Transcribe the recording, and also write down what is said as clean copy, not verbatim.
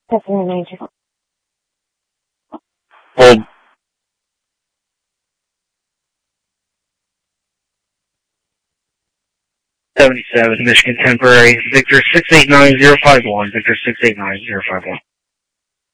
Definitely 92. Hold. 77, Michigan Temporary, Victor 689051, Victor 689051.